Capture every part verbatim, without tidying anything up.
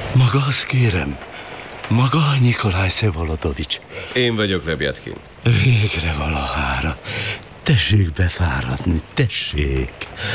Maga az, kérem. Maga Nyikolaj Vszevolodovich. Én vagyok, Lebjatkin. Végre valahára. Tessék befáradni, tessék.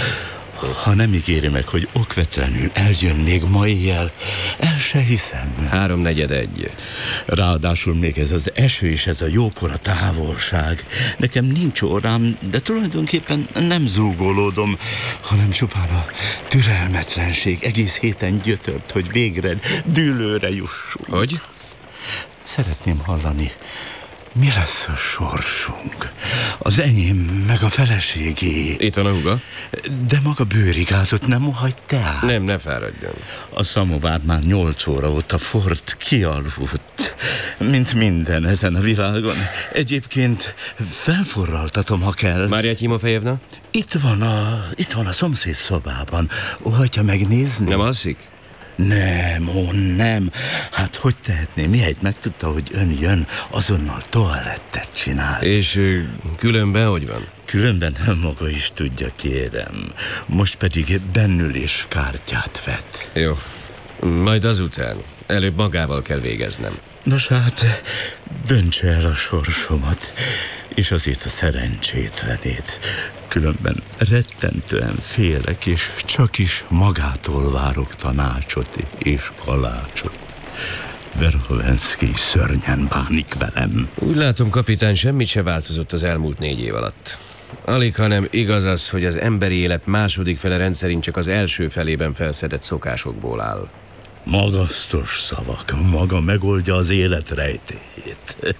Ha nem ígéri meg, hogy okvetlenül eljön még ma éjjel, el se hiszem. Háromnegyed egy. Ráadásul még ez az eső és ez a jókora távolság. Nekem nincs órám, de tulajdonképpen nem zúgolódom, hanem csupán a türelmetlenség egész héten gyötört, hogy végre dűlőre jussunk. Hogy? Szeretném hallani, mi lesz a sorsunk? Az enyém, meg a feleségé. Itt van a húga? De maga bőrigázott nem hagyta el? Nem, ne fáradjon. A szamovár már nyolc óra óta ford kialudott, mint minden ezen a világon. Egyébként felforraltatom, ha kell. Mária Timofejevna? Itt van a, itt van a szomszéd szobában. Óhajtja megnézni? Nem alszik? Nem, ó, nem. Hát hogy tehetném? Mihelyt megtudta, hogy ön jön, azonnal toalettet csinál. És ö, különben hogy van? Különben maga is tudja, kérem. Most pedig bennülés kártyát vett. Jó, majd azután. Előbb magával kell végeznem. Nos hát, döntse el a sorsomat, és azért a szerencsétlenét. Különben rettentően félek, és csak is magától várok tanácsot és kalácsot. Verhovenszky szörnyen bánik velem. Úgy látom, kapitány, semmit se változott az elmúlt négy év alatt. Alig, hanem igaz az, hogy az emberi élet második fele rendszerint csak az első felében felszedett szokásokból áll. Magasztos szavak, maga megoldja az élet rejtélyét.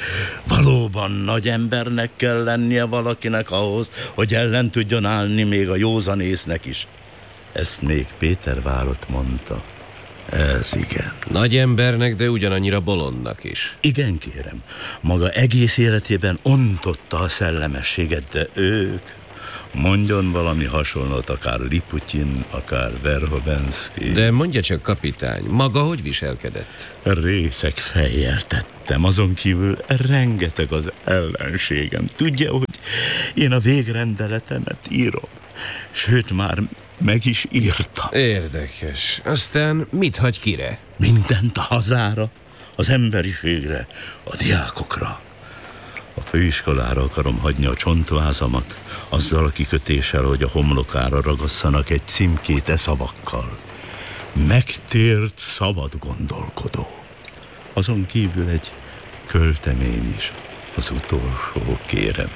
Valóban nagy embernek kell lennie valakinek ahhoz, hogy ellen tudjon állni még a józanésznek is. Ezt még Péter Várott mondta. Ez igen. Nagy embernek, de ugyanannyira bolondnak is. Igen, kérem. Maga egész életében ontotta a szellemességet, de ők... Mondjon valami hasonlót, akár Liputyin, akár Verhovenszky. De mondja csak, kapitány, maga hogy viselkedett? Részeg fejjel tettem, azon kívül rengeteg az ellenségem. Tudja, hogy én a végrendeletemet írom, sőt már meg is írtam. Érdekes. Aztán mit hagy kire? Mindent a hazára, az emberiségre, a diákokra. A főiskolára akarom hagyni a csontvázamat, azzal a kikötéssel, hogy a homlokára ragasszanak egy címkét e szavakkal. Megtért szabad gondolkodó. Azon kívül egy költemény is, az utolsó, kérem.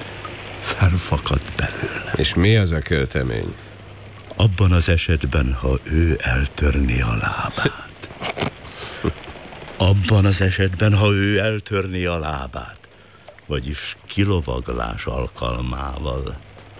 Felfakadt belőle. És mi az a költemény? Abban az esetben, ha ő eltörni a lábát. Abban az esetben, ha ő eltörni a lábát. Vagyis kilovaglás alkalmával.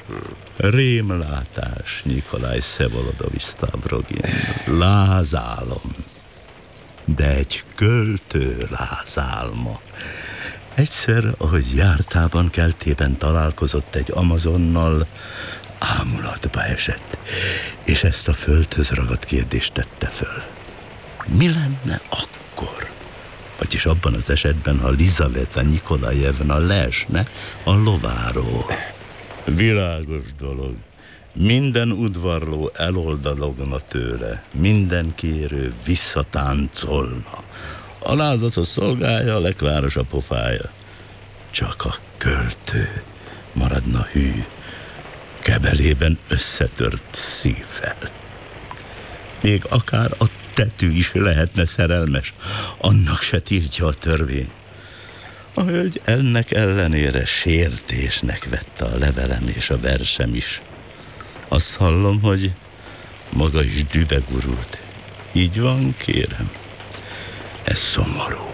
Rémlátás, Nyikolaj Vszevolodovich Stavrogin. Lázálom. De egy költő lázálma. Egyszer, ahogy jártában keltében találkozott egy Amazonnal, ámulatba esett, és ezt a földhöz ragadt kérdést tette föl. Mi lenne akkor? Vagyis abban az esetben, ha Lizaveta Nyikolajevna leesne a lováról. Világos dolog. Minden udvarló eloldalogna tőle, minden kérő visszatáncolna. A lázatot szolgálja, a lekváros a pofája. Csak a költő maradna hű, kebelében összetört szívvel. Még akár a tetű is lehetne szerelmes, annak se tiltja a törvény. A hölgy ennek ellenére sértésnek vette a levelem és a versem is. Azt hallom, hogy maga is dübegurult. Így van, kérem. Ez szomorú.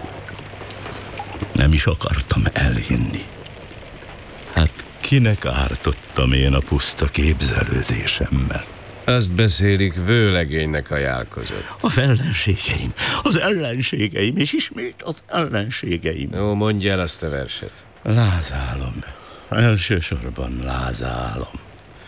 Nem is akartam elhinni. Hát kinek ártottam én a puszta képzelődésemmel? Azt beszélik, vőlegénynek ajánlkozott. Az ellenségeim, az ellenségeim, és ismét az ellenségeim. Ó, mondja el azt a verset. Lázálom, elsősorban lázálom.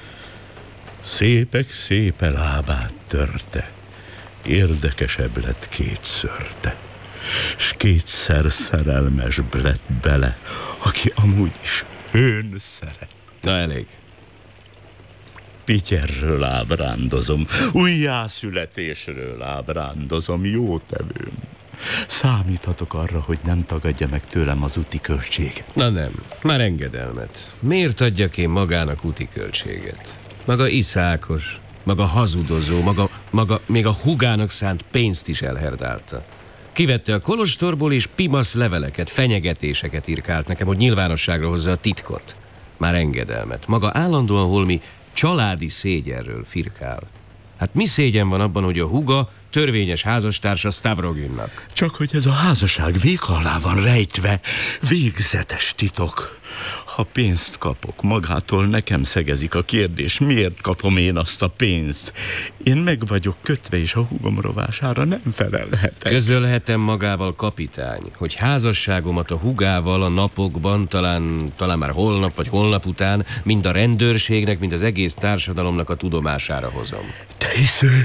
Szépek szépe lábát törte, érdekesebb lett kétszörte, s kétszer szerelmesbb lett bele, aki amúgy is hőn szeret. Na elég. pityerről ábrándozom, újjászületésről ábrándozom, jótevőm. Számíthatok arra, hogy nem tagadja meg tőlem az úti költséget. Na nem, már engedelmet. Miért adjak én magának úti költséget? Maga iszákos, maga hazudozó, maga, maga még a húgának szánt pénzt is elherdálta. Kivette a kolostorból és pimasz leveleket, fenyegetéseket irkált nekem, hogy nyilvánosságra hozza a titkot. Már engedelmet. Maga állandóan holmi családi szégyenről firkál. Hát mi szégyen van abban, hogy a húga törvényes házastársa Stavroginnak? Csak hogy ez a házasság véka alá van rejtve, végzetes titok. Ha pénzt kapok, magától nekem szegezik a kérdés, miért kapom én azt a pénzt? Én meg vagyok kötve, és a húgom rovására nem felelhetek. Közölhetem magával, kapitány, hogy házasságomat a húgával a napokban, talán, talán már holnap vagy holnap után mind a rendőrségnek, mind az egész társadalomnak a tudomására hozom. De hisz ő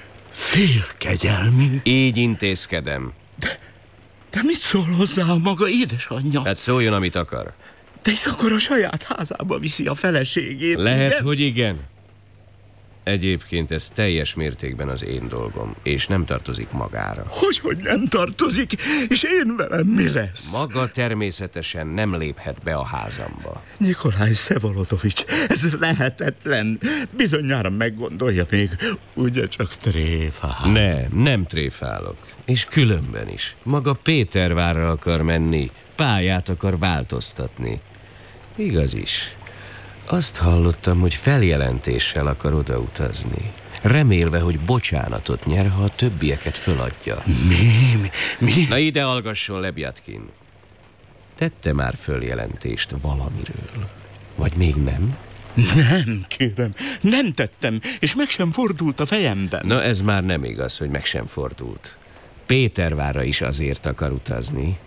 félkegyelmi. Így intézkedem. De, de mit szól hozzá a maga édesanyja? Hát szóljon, amit akar. De hisz akkor a saját házába viszi a feleségét. Lehet, igen? hogy igen. Egyébként ez teljes mértékben az én dolgom, és nem tartozik magára. Hogy, hogy nem tartozik, és én velem mi lesz? Maga természetesen nem léphet be a házamba. Nikolaj Szevolodovics, ez lehetetlen. Bizonyára meggondolja még, ugye csak tréfál. Ne, nem tréfálok. És különben is. Maga Pétervárra akar menni, pályát akar változtatni. Igaz is. Azt hallottam, hogy feljelentéssel akar odautazni. Remélve, hogy bocsánatot nyer, ha a többieket föladja. Mi? Mi? mi? Na ide hallgasson, Lebjatkin. Tette már följelentést valamiről? Vagy még nem? Nem, kérem, nem tettem, és meg sem fordult a fejemben. Na ez már nem igaz, hogy meg sem fordult. Pétervárra is azért akar utazni.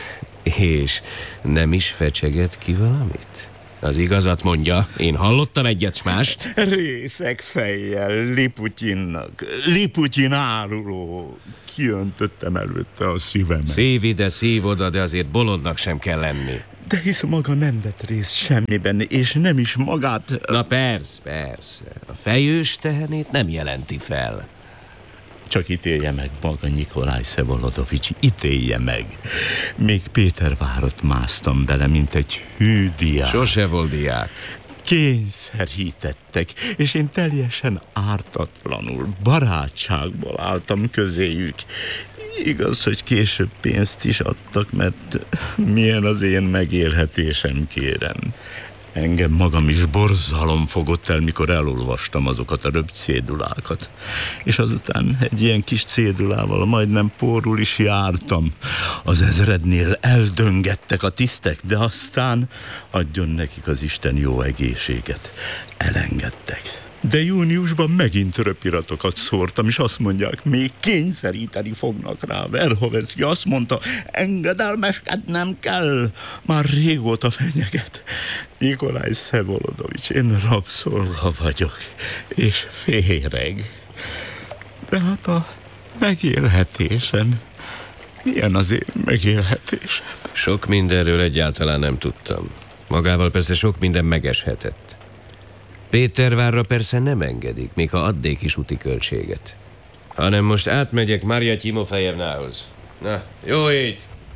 És nem is fecseget ki valamit? Az igazat mondja, én hallottam egyet s mást. Részeg fejjel, Liputyinnak, Liputyin áruló. Kiöntöttem előtte a szívemet. Szív ide, szív oda, de azért bolondnak sem kell lenni. De hisz maga nem vett részt semmiben, és nem is magát... Na persze, persze. A fejős tehenét nem jelenti fel. Csak ítélje meg maga, Nikolaj Szevolodovics, ítélje meg. Még Pétervárot másztam bele, mint egy hű diák. Sose volt diák. Kényszerítettek, és én teljesen ártatlanul, barátságból álltam közéjük. Igaz, hogy később pénzt is adtak, mert milyen az én megélhetésem, kérem. Engem magam is borzalom fogott el, mikor elolvastam azokat a röpcédulákat. És azután egy ilyen kis cédulával majdnem pórul is jártam. Az ezrednél eldöngettek a tisztek, de aztán adjon nekik az Isten jó egészséget. Elengedtek. De júniusban megint röpiratokat szórtam, és azt mondják, még kényszeríteni fognak rá. Verhovecki azt mondta, engedelmeskednem kell. Már régóta fenyeget. Nikolaj Szevolodovics, én rabszolga vagyok, és féreg. De hát a megélhetésem, milyen az én megélhetésem? Sok mindenről egyáltalán nem tudtam. Magával persze sok minden megeshetett. Pétervárra persze nem engedik, még ha adnék is úti költséget. Hanem most átmegyek Marja Timofejevnához. Na, jó így!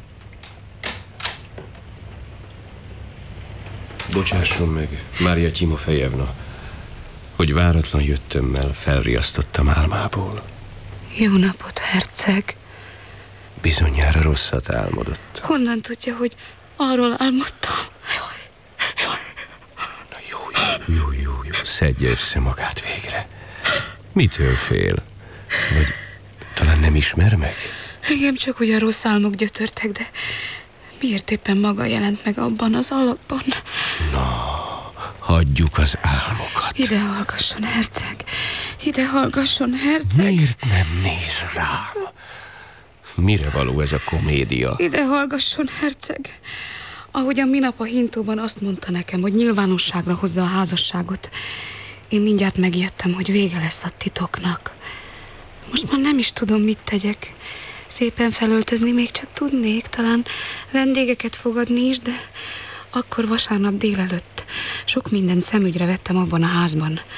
Bocsásson meg, Marja Timofejevna, hogy váratlan jöttömmel felriasztottam álmából. Jó napot, herceg! Bizonyára rosszat álmodott. Honnan tudja, hogy arról álmodtam? Jaj, jaj. Na jó, jó, jó, jó, jó, szedje össze magát végre. Mitől fél? Vagy talán nem ismer meg? Engem csak ugyan rossz álmok gyötörtek, de miért éppen maga jelent meg abban az alakban? Na, hagyjuk az álmokat. Ide hallgasson, herceg! Ide hallgasson, herceg! Miért nem néz rám? Mire való ez a komédia? Ide hallgasson, herceg! Ahogyan minap a hintóban azt mondta nekem, hogy nyilvánosságra hozza a házasságot, én mindjárt megijedtem, hogy vége lesz a titoknak. Most már nem is tudom, mit tegyek. Szépen felöltözni még csak tudnék, talán vendégeket fogadni is, de akkor vasárnap délelőtt sok mindent szemügyre vettem abban a házban.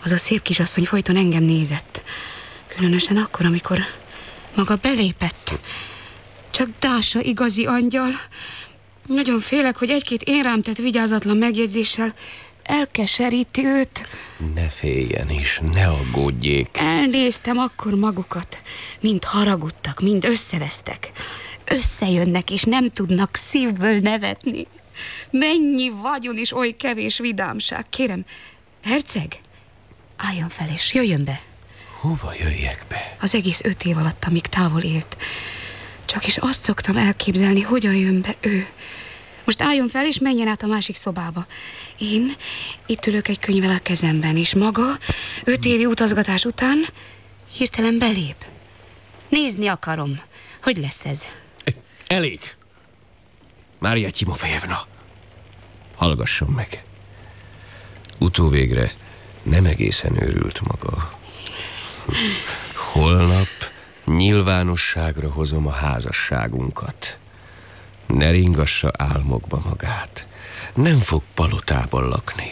Az a szép kisasszony folyton engem nézett. Különösen akkor, amikor maga belépett. Csak Dása igazi angyal. Nagyon félek, hogy egy-két én rám tett vigyázatlan megjegyzéssel elkeseríti őt. Ne féljen is, ne aggódjék. Elnéztem akkor magukat. Mind haragudtak, mind összevesztek. Összejönnek, és nem tudnak szívből nevetni. Mennyi vagyon és oly kevés vidámság. Kérem, herceg, álljon fel és jöjjön be. Hova jöjjek be? Az egész öt év alatt, amíg távol élt. Csak is azt szoktam elképzelni, hogyan jön be ő. Most álljon fel, és menjen át a másik szobába. Én itt ülök egy könyvvel a kezemben, és maga öt évi utazgatás után hirtelen belép. Nézni akarom. Hogy lesz ez? Elég. Mária Timofejevna, hallgasson meg. Utóvégre nem egészen őrült maga. Holnap nyilvánosságra hozom a házasságunkat. Ne ringassa álmokba magát. Nem fog palotában lakni.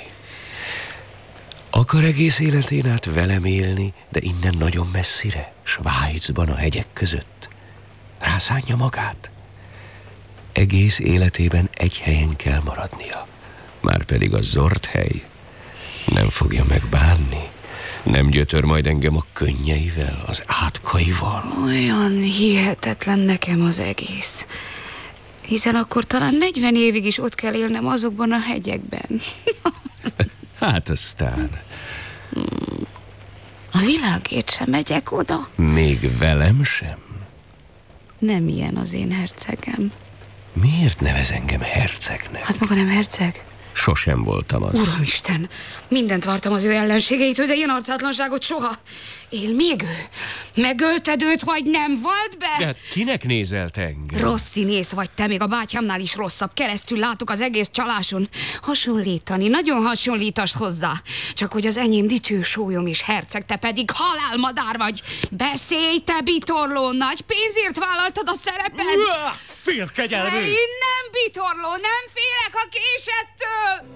Akar egész életén át velem élni, de innen nagyon messzire, Svájcban a hegyek között. Rászánja magát. Egész életében egy helyen kell maradnia. Márpedig a zord hely nem fogja megbánni. Nem gyötör majd engem a könnyeivel, az átkaival. Olyan hihetetlen nekem az egész. Hiszen akkor talán negyven évig is ott kell élnem azokban a hegyekben. Hát aztán... A világért sem megyek oda. Még velem sem? Nem ilyen az én hercegem. Miért nevez engem hercegnek? Hát maga nem herceg? Sosem voltam az. Uramisten, mindent vártam az ő ellenségeitől, de ilyen arcátlanságot soha. Él még ő? Megölted őt, vagy nem volt be? De hát kinek nézelt engem? Rossz színész vagy te, még a bátyámnál is rosszabb. Keresztül látok az egész csaláson. Hasonlítani, nagyon hasonlítasz hozzá. Csak hogy az enyém dicső sólyom és herceg, te pedig halálmadár vagy. Beszélj, te bitorló, nagy pénzért vállaltad a szereped. Félkegyelmű! Én nem bitorló, nem félek a késettől.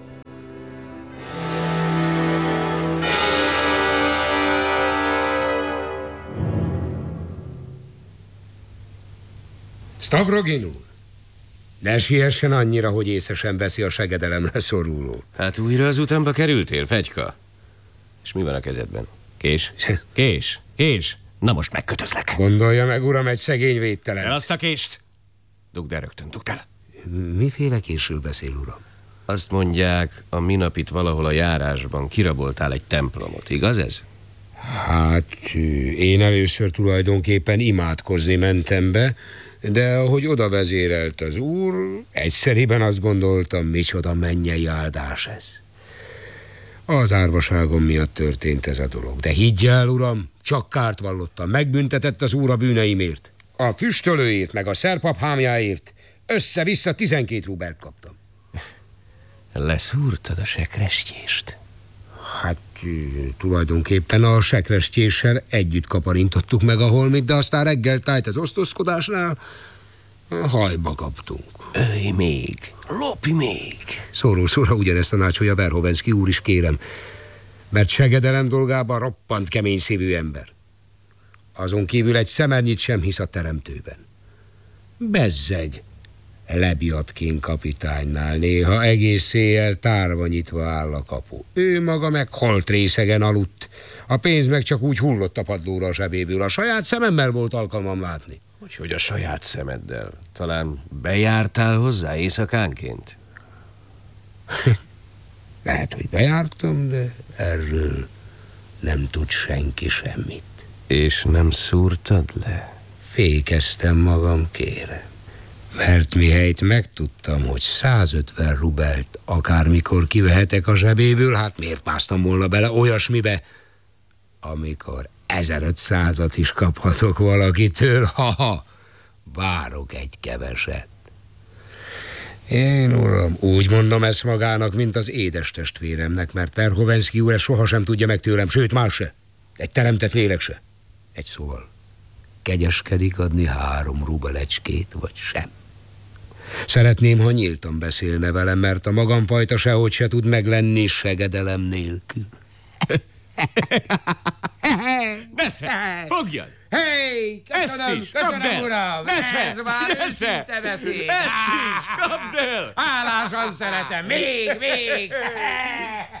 Stavrogin úr, ne siessen annyira, hogy észesen veszi a segedelemre szoruló. Hát újra az utamba kerültél, Fegyka? És mi van a kezedben? Kés? Kés? Kés? Na most megkötözlek. Gondolja meg, uram, egy szegény védtelen. El azt a kést! Dugd el rögtön, dugd el. Miféle késről beszél, uram? Azt mondják, a minap itt valahol a járásban kiraboltál egy templomot, igaz ez? Hát, én először tulajdonképpen imádkozni mentem be, de ahogy oda vezérelt az úr, egyszerűen azt gondoltam, micsoda mennyei áldás ez. Az árvaságom miatt történt ez a dolog, de higgy el, uram, csak kárt vallottam, megbüntetett az úr a bűneimért. A füstölőért, meg a szerpaphámjáért össze-vissza tizenkét rubelt kaptam. Leszúrtad a sekrestjést? Hát tulajdonképpen a sekrestjéssel együtt kaparintottuk meg a holmit, de aztán reggel tájt az osztozkodásnál hajba kaptunk. Ölj még, lopj még. Szóról szóra ugyanezt tanácsolja Verhovenszky úr is, kérem, mert segedelem dolgában roppant kemény szívű ember. Azon kívül egy szemernyit sem hisz a teremtőben. Bezzeg, Lebjatkin kapitánynál néha egész éjjel tárva nyitva áll a kapu. Ő maga meg holtrészegen aludt. A pénz meg csak úgy hullott a padlóra a zsebéből. A saját szememmel volt alkalmam látni. Hogy a saját szemeddel? Talán bejártál hozzá éjszakánként? Lehet, hogy bejártam, de erről nem tud senki semmit. És nem szúrtad le? Fékeztem magam, kérem. Mert mihelyt megtudtam, hogy százötven rubelt akármikor kivehetek a zsebéből, hát miért másztam volna bele olyasmibe, amikor ezerötszázat is kaphatok valakitől, ha-ha, várok egy keveset. Én, uram, úgy mondom ezt magának, mint az édes testvéremnek, mert Verhovenszky úr ezt sohasem tudja meg tőlem, sőt más se, egy teremtett lélek se. Egy szóval, kegyeskedik adni három rubelecskét, vagy sem. Szeretném, ha nyíltan beszélne velem, mert a magamfajta sehogy se tud meglenni segedelem nélkül. Nesze! Fogjad! Hey, köszönöm, Ezt is, kapd köszönöm, el! uram! Nesze! Ez már Nesze! őszinte beszéd! Ezt is, kapd el! Hálásan szeretem, még, még!